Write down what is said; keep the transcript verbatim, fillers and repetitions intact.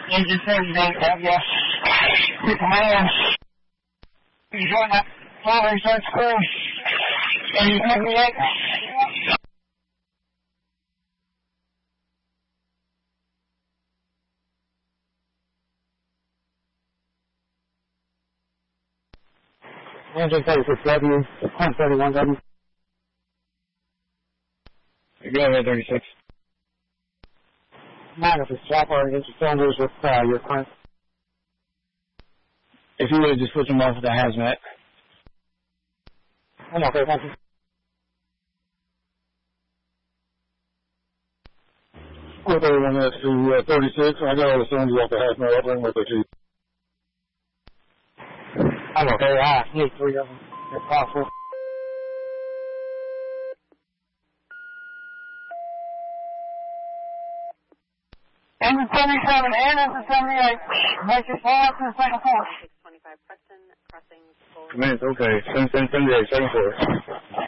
Engine seventy-eight, have you? Quick command. You join that following search crew. Engine seventy-eight. Engine thirty-six W, one thirty-one W. Go ahead, thirty-six. Minus the chopper against the cylinders with uh, your current. If you would just switch them off with the hazmat. I'm okay, thank you. four thirty-one S to uh, thirty-six, I got all the cylinders off the hazmat, I'll bring with the G. I'm okay, I need three of them, if possible. Engine seventy-seven and engine seventy-eight. Make your fall up to the second floor. six twenty-five Preston, crossing. Command, okay. Send, send, send the second floor.